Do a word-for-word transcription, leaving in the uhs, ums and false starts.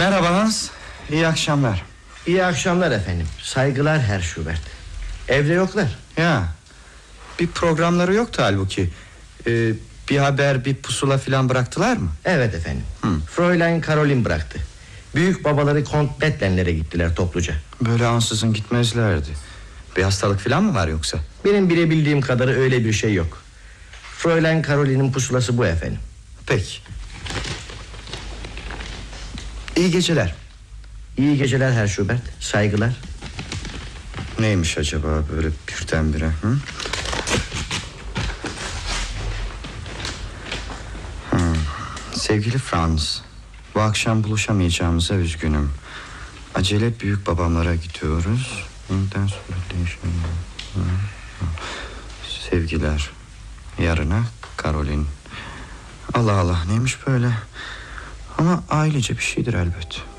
Merhaba Hans, iyi akşamlar. İyi akşamlar efendim. Saygılar Herr Schubert. Evde yoklar. Ya, bir programları yoktu halbuki. ee, Bir haber, bir pusula filan bıraktılar mı? Evet efendim. Hı. Fräulein Caroline bıraktı. Büyük babaları Kont Betlenler'e gittiler topluca. Böyle ansızın gitmezlerdi. Bir hastalık filan mı var yoksa? Benim bilebildiğim kadarı öyle bir şey yok. Fräulein Caroline'in pusulası bu efendim. Peki. İyi geceler. İyi geceler Herr Schubert. Saygılar. Neymiş acaba böyle birdenbire? Hı? Hı. Sevgili Franz, bu akşam buluşamayacağımıza üzgünüm. Acele büyük babamlara gidiyoruz. Ondan sonra değişelim. Sevgiler. Yarına Caroline. Allah Allah, neymiş böyle? Ama ailece bir şeydir elbet.